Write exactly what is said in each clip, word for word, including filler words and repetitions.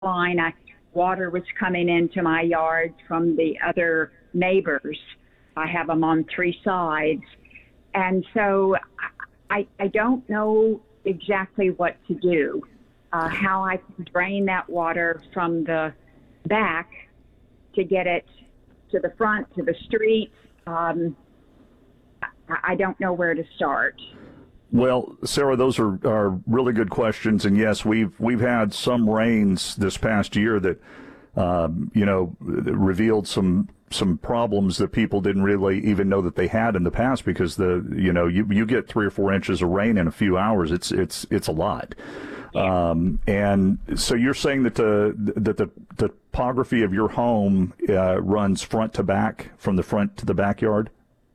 line. I, water was coming into my yard from the other neighbors. I have them on three sides. And so I, I don't know exactly what to do, uh, how I can drain that water from the back to get it to the front, to the street. Um, I, I don't know where to start. Well, Sarah, those are, are really good questions, and yes, we've we've had some rains this past year that um, you know revealed some some problems that people didn't really even know that they had in the past, because the you know you you get three or four inches of rain in a few hours. It's it's it's a lot, Yeah. um, and so you're saying that the that the, the topography of your home uh, runs front to back, from the front to the backyard.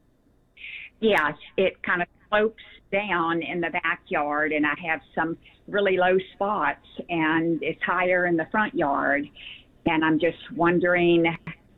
Yes, it kind of slopes down in the backyard, and I have some really low spots, and it's higher in the front yard. And I'm just wondering,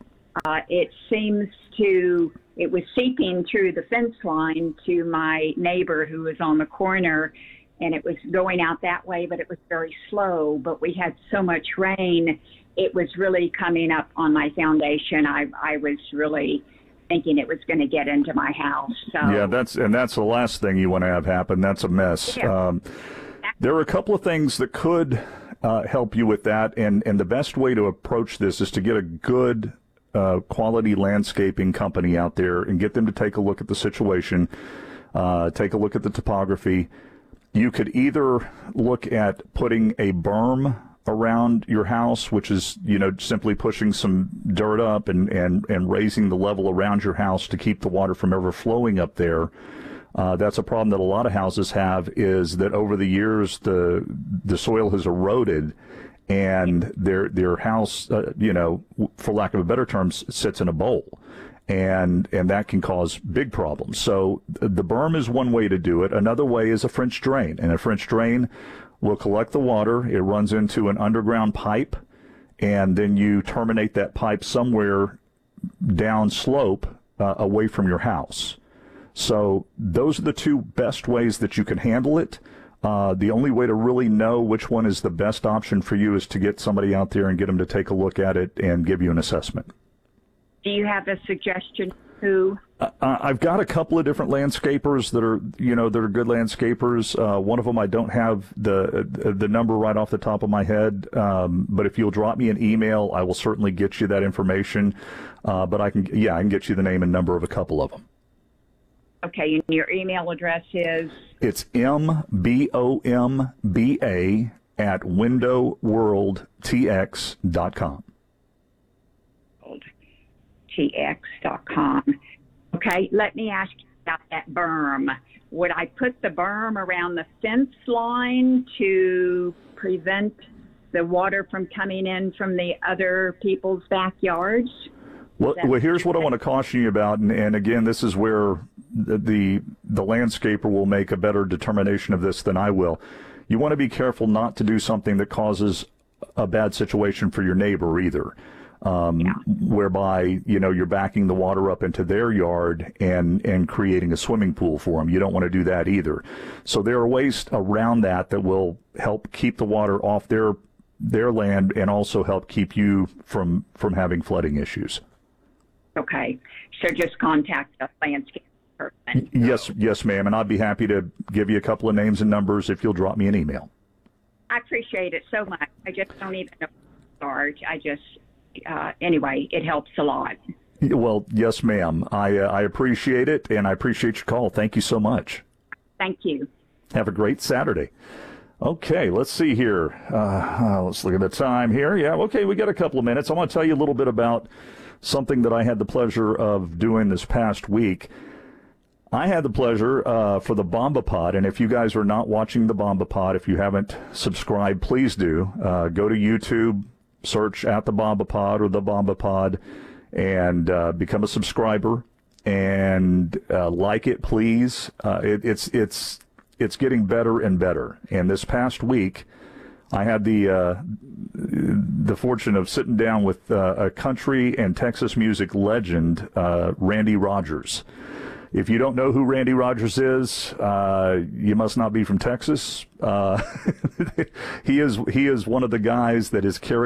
uh, it seems to, it was seeping through the fence line to my neighbor who was on the corner, and it was going out that way, but it was very slow. But we had so much rain, it was really coming up on my foundation. I, I was really thinking it was going to get into my house. So Yeah, that's and that's the last thing you want to have happen. That's a mess. Yeah. Um, there are a couple of things that could uh, help you with that, and, and the best way to approach this is to get a good uh, quality landscaping company out there and get them to take a look at the situation, uh, take a look at the topography. You could either look at putting a berm around your house, which is, you know, simply pushing some dirt up and, and, and raising the level around your house to keep the water from ever flowing up there. Uh, that's a problem that a lot of houses have, is that over the years the the soil has eroded, and their their house, uh, you know, for lack of a better term, sits in a bowl. And and that can cause big problems. So the berm is one way to do it. Another way is a French drain. And a French drain will collect the water. It runs into an underground pipe, and then you terminate that pipe somewhere down slope uh, away from your house. So those are the two best ways that you can handle it. Uh, the only way to really know which one is the best option for you is to get somebody out there and get them to take a look at it and give you an assessment. do you have a suggestion who? Uh, I've got a couple of different landscapers that are, you know, that are good landscapers. Uh, one of them, I don't have the the number right off the top of my head, um, but if you'll drop me an email, I will certainly get you that information. Uh, but I can, yeah, I can get you the name and number of a couple of them. Okay, and your email address is? It's M B O M B A at window world T X dot com. T X dot com. Okay, let me ask you about that berm. Would I put the berm around the fence line to prevent the water from coming in from the other people's backyards? Well, well, here's what I want to caution you about, and, and again, this is where the, the the landscaper will make a better determination of this than I will. You want to be careful not to do something that causes a bad situation for your neighbor either. Um, yeah. Whereby, you know, you're backing the water up into their yard and, and creating a swimming pool for them. You don't want to do that either. So there are ways around that that will help keep the water off their their land and also help keep you from, from having flooding issues. Okay. So just contact the landscape person. Yes, yes, ma'am. And I'd be happy to give you a couple of names and numbers if you'll drop me an email. I appreciate it so much. I just don't even know where to start. I just... Uh, anyway, it helps a lot. Well, yes, ma'am. I uh, I appreciate it, and I appreciate your call. Thank you so much. Thank you. Have a great Saturday. Okay, let's see here. Uh, uh, let's look at the time here. Yeah, okay, we got a couple of minutes. I want to tell you a little bit about something that I had the pleasure of doing this past week. I had the pleasure uh, for the Bomba Pod, and if you guys are not watching the Bomba Pod, if you haven't subscribed, please do. Uh, go to YouTube. Search at the Bomba Pod or the Bomba Pod and uh, become a subscriber and uh, like it, please. Uh, it, it's it's it's getting better and better. And this past week, I had the uh, the fortune of sitting down with uh, a country and Texas music legend, uh, Randy Rogers. If you don't know who Randy Rogers is, uh, you must not be from Texas. Uh, he is he is one of the guys that is carried